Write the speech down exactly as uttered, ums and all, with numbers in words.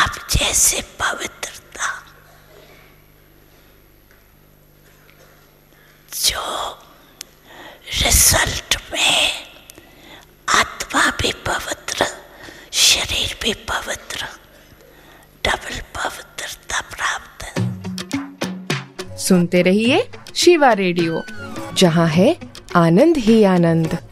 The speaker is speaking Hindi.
आप जैसे पवित्रता जो रिजल्ट में आत्मा भी पवित्र, शरीर भी पवित्र, डबल पवित्रता प्राप्त है। सुनते रहिए शिवा रेडियो, जहां है आनंद ही आनंद।